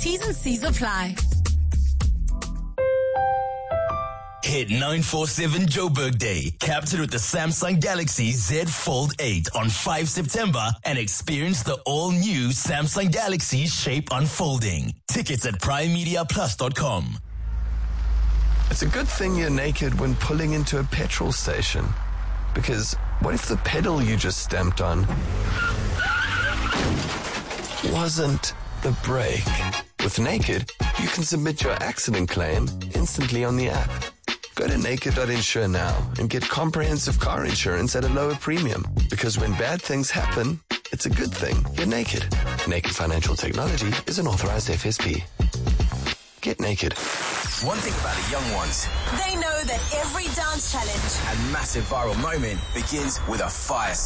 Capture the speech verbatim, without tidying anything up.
T's and C's apply. Hit nine forty-seven Joburg Day. Capture with the Samsung Galaxy Z Fold eight on the fifth of September and experience the all-new Samsung Galaxy Shape Unfolding. Tickets at prime media plus dot com. It's a good thing you're naked when pulling into a petrol station. Because what if the pedal you just stamped on wasn't the brake? With Naked, you can submit your accident claim instantly on the app. Go to naked dot insure now and get comprehensive car insurance at a lower premium. Because when bad things happen, it's a good thing you're naked. Naked Financial Technology is an authorized F S P. Get naked. One thing about the young ones, They know that every dance challenge and massive viral moment begins with a fire